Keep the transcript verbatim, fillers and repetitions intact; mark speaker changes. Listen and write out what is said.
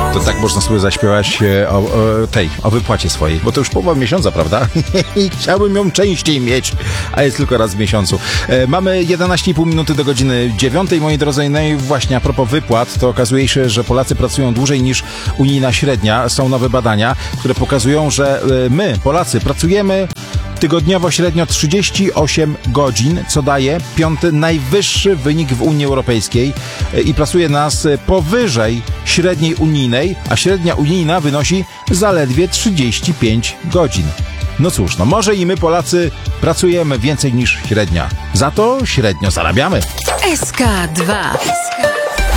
Speaker 1: To tak można sobie zaśpiewać o, o tej, o wypłacie swojej, bo to już połowa miesiąca, prawda? I chciałbym ją częściej mieć, a jest tylko raz w miesiącu. E, mamy jedenaście i pół minuty do godziny dziewiątej, moi drodzy. No i właśnie a propos wypłat, to okazuje się, że Polacy pracują dłużej niż unijna średnia. Są nowe badania, które pokazują, że e, my, Polacy, pracujemy tygodniowo średnio trzydzieści osiem godzin, co daje piąty najwyższy wynik w Unii Europejskiej i plasuje nas powyżej średniej unijnej, a średnia unijna wynosi zaledwie trzydzieści pięć godzin. No cóż, no może i my Polacy pracujemy więcej niż średnia. Za to średnio zarabiamy.
Speaker 2: S K dwa.